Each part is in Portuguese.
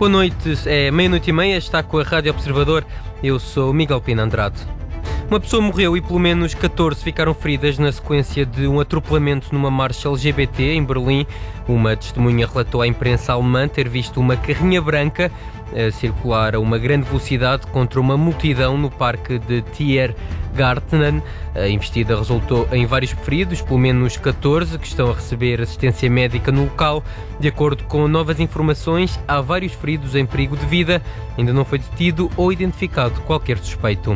Boa noite, é 00:30, está com a Rádio Observador. Eu sou Miguel Pina Andrade. Uma pessoa morreu e pelo menos 14 ficaram feridas na sequência de um atropelamento numa marcha LGBT em Berlim. Uma testemunha relatou à imprensa alemã ter visto uma carrinha branca a circular a uma grande velocidade contra uma multidão no parque de Tiergarten. A investida resultou em vários feridos, pelo menos 14, que estão a receber assistência médica no local. De acordo com novas informações, há vários feridos em perigo de vida. Ainda não foi detido ou identificado qualquer suspeito.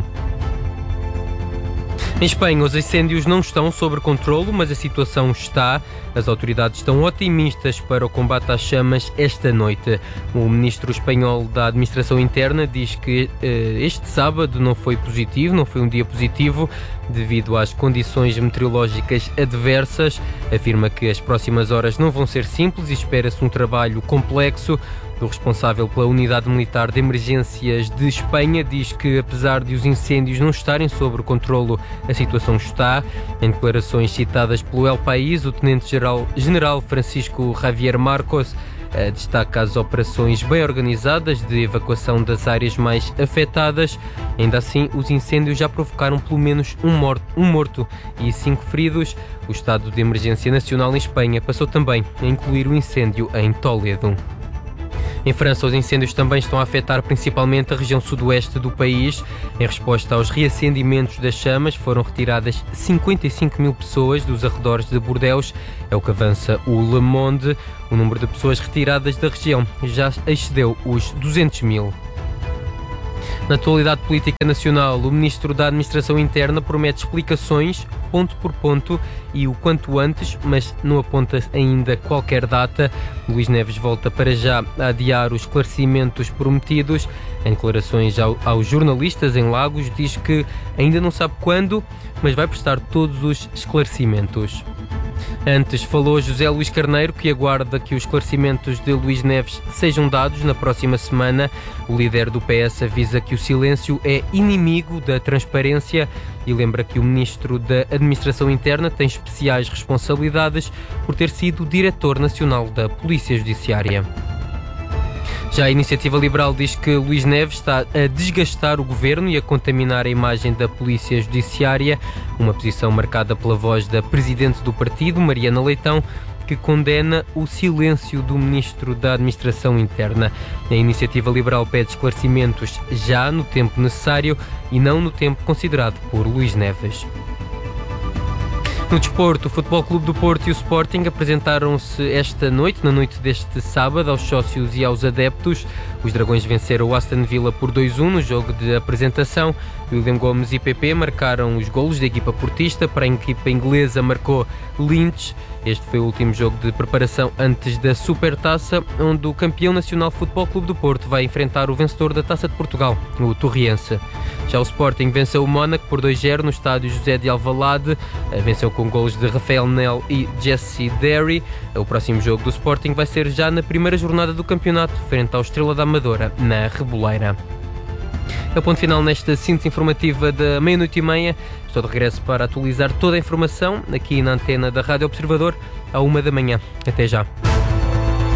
Em Espanha, os incêndios não estão sob controlo, mas a situação está. As autoridades estão otimistas para o combate às chamas esta noite. O ministro espanhol da Administração Interna diz que este sábado não foi um dia positivo, devido às condições meteorológicas adversas. Afirma que as próximas horas não vão ser simples e espera-se um trabalho complexo. O responsável pela Unidade Militar de Emergências de Espanha diz que, apesar de os incêndios não estarem sob controlo, a situação está. Em declarações citadas pelo El País, o Tenente-General Francisco Javier Marcos destaca as operações bem organizadas de evacuação das áreas mais afetadas. Ainda assim, os incêndios já provocaram pelo menos um morto e 5 feridos. O estado de emergência nacional em Espanha passou também a incluir o incêndio em Toledo. Em França, os incêndios também estão a afetar principalmente a região sudoeste do país. Em resposta aos reacendimentos das chamas, foram retiradas 55 mil pessoas dos arredores de Bordeaux. É o que avança o Le Monde. O número de pessoas retiradas da região já excedeu os 200 mil. Na atualidade política nacional, o ministro da Administração Interna promete explicações ponto por ponto e o quanto antes, mas não aponta ainda qualquer data. Luís Neves volta para já a adiar os esclarecimentos prometidos. Em declarações aos jornalistas em Lagos, diz que ainda não sabe quando, mas vai prestar todos os esclarecimentos. Antes falou José Luís Carneiro, que aguarda que os esclarecimentos de Luís Neves sejam dados na próxima semana. O líder do PS avisa que o silêncio é inimigo da transparência e lembra que o ministro da Administração Interna tem especiais responsabilidades por ter sido diretor nacional da Polícia Judiciária. Já a Iniciativa Liberal diz que Luís Neves está a desgastar o governo e a contaminar a imagem da Polícia Judiciária, uma posição marcada pela voz da presidente do partido, Mariana Leitão, que condena o silêncio do ministro da Administração Interna. A Iniciativa Liberal pede esclarecimentos já no tempo necessário e não no tempo considerado por Luís Neves. No desporto, o Futebol Clube do Porto e o Sporting apresentaram-se esta noite, na noite deste sábado, aos sócios e aos adeptos. Os Dragões venceram o Aston Villa por 2-1 no jogo de apresentação. William Gomes e Pepe marcaram os golos da equipa portista. Para a equipa inglesa marcou Lynch. Este foi o último jogo de preparação antes da Supertaça, onde o campeão nacional Futebol Clube do Porto vai enfrentar o vencedor da Taça de Portugal, o Torriense. Já o Sporting venceu o Mónaco por 2-0 no estádio José de Alvalade. Venceu com golos de Rafael Nel e Jesse Derry. O próximo jogo do Sporting vai ser já na primeira jornada do campeonato, frente ao Estrela da Amadora, na Reboleira. É o ponto final nesta síntese informativa da 00:30. Estou de regresso para atualizar toda a informação aqui na antena da Rádio Observador à 1 da manhã. Até já.